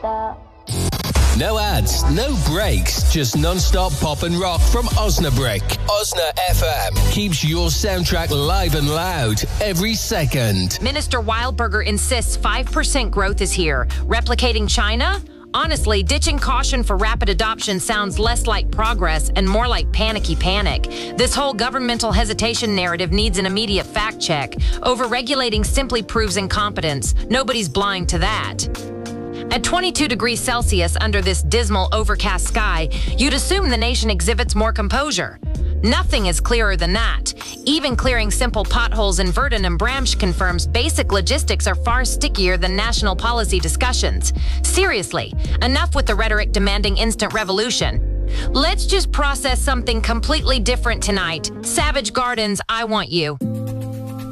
No ads, no breaks, just non-stop pop and rock from Osnabrück. Osna FM keeps your soundtrack live and loud every second. Minister Wildberger insists 5% growth is here. Replicating China? Honestly, ditching caution for rapid adoption sounds less like progress and more like panicky panic. This whole governmental hesitation narrative needs an immediate fact check. Overregulating simply proves incompetence. Nobody's blind to that. At 22 degrees Celsius under this dismal, overcast sky, you'd assume the nation exhibits more composure. Nothing is clearer than that. Even clearing simple potholes in Verdun and Bramsch confirms basic logistics are far stickier than national policy discussions. Seriously, enough with the rhetoric demanding instant revolution. Let's just process something completely different tonight. Savage Gardens, I Want You.